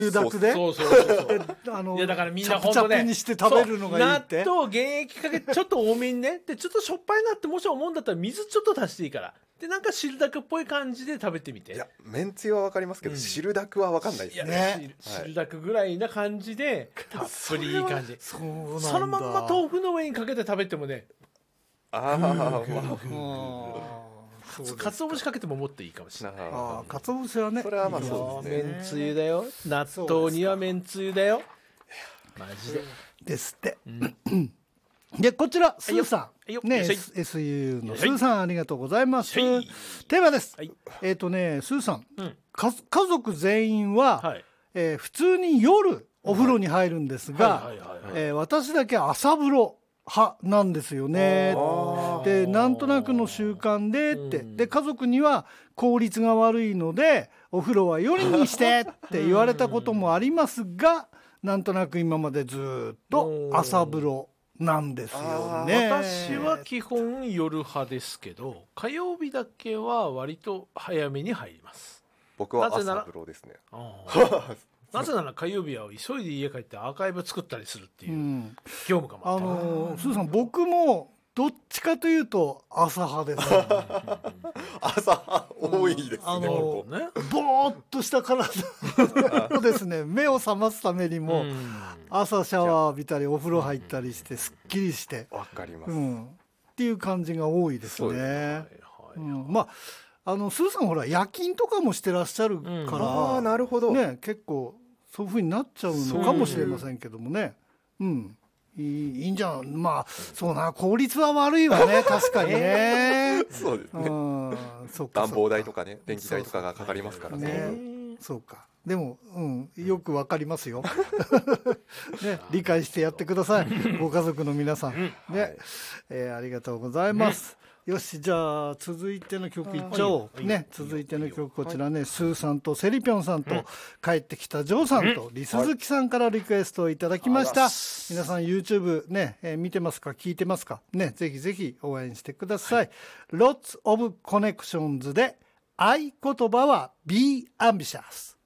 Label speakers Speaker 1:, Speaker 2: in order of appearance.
Speaker 1: 濁で
Speaker 2: そういやだからみんな本当ね
Speaker 1: チャプチャプにして食べるのがいいって。
Speaker 2: 納豆原液かけてちょっと多めにねでちょっとしょっぱいなってもし思うんだったら水ちょっと足していいからでなんか汁だくっぽい感じで食べてみて。
Speaker 3: いやめんつゆは分かりますけど、汁だくは分かんないですね。
Speaker 2: 汁だくぐらいな感じでたっぷりいい感じ。
Speaker 1: そうなんだ。
Speaker 2: そのまんま豆腐の上にかけて食べてもねかつお節かけてももっといいかもしれない。
Speaker 1: かつお節はね
Speaker 3: それはまあそうですね。
Speaker 2: めんつゆだよ納豆にはめんつゆだよマジで
Speaker 1: ですって、でこちらスーさんね SU のスーさんありがとうございます。テーマです。スーさん、家族全員は、普通に夜お風呂に入るんですが私だけ朝風呂派なんですよね。でなんとなくの習慣でってで家族には効率が悪いのでお風呂は夜にしてって言われたこともありますがなんとなく今までずっと朝風呂なんですよね。
Speaker 2: 私は基本夜派ですけど火曜日だけは割と早めに入ります。
Speaker 3: 僕は朝風呂ですね。
Speaker 2: なぜなら火曜日は急いで家帰ってアーカイブ作ったりするっていう業務がまた
Speaker 1: スーさん僕もどっちかというと朝派です、ね、
Speaker 3: 朝多いですね。
Speaker 1: ぼーっとした体をですね目を覚ますためにも朝シャワー浴びたりお風呂入ったりしてすっきりして
Speaker 3: わかります、
Speaker 1: っていう感じが多いですね。まあスーさんほら夜勤とかもしてらっしゃるから、
Speaker 3: なるほど、
Speaker 1: ね、結構そういう風になっちゃうのかもしれませんけどもね。いいんじゃん。まあそうな効率は悪いわね確かにね。
Speaker 3: そうですね。暖房代とかね電気代とかがかかりますからね。
Speaker 1: そうか。でも、よくわかりますよ、ね、理解してやってくださいご家族の皆さん、ねありがとうございます、よしじゃあ続いての曲いっちゃおう、続いての曲こちらね、スーさんとセリピョンさんと、帰ってきたジョーさんとリスズキさんからリクエストをいただきました、皆さん YouTube ね、見てますか聞いてますかね、ぜひぜひ応援してください、Lots of Connections で合言葉は Be Ambitious。